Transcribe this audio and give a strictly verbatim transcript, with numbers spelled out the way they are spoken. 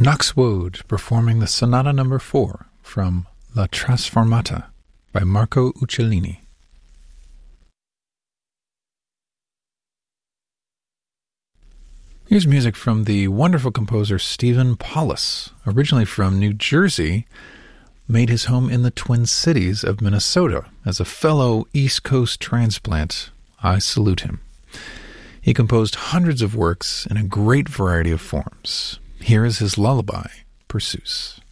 Knox Woad performing the Sonata Number four from La Trasformata by Marco Uccellini. Here's music from the wonderful composer Stephen Paulus, originally from New Jersey, made his home in the Twin Cities of Minnesota. As a fellow East Coast transplant, I salute him. He composed hundreds of works in a great variety of forms. Here is his lullaby, Perseus.